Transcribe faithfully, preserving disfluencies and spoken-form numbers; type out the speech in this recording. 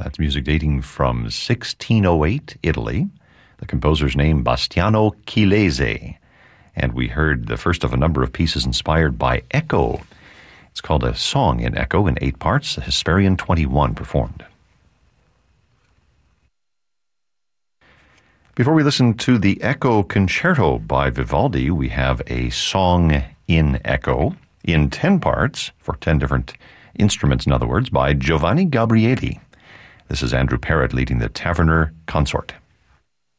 That's music dating from sixteen oh eight, Italy. The composer's name, Bastiano Chilese. And we heard the first of a number of pieces inspired by Echo. It's called A Song in Echo in eight parts. The Hesperian twenty-one performed. Before we listen to the Echo Concerto by Vivaldi, we have A Song in Echo in ten parts, for ten different instruments, in other words, by Giovanni Gabrieli. This is Andrew Parrott leading the Taverner Consort.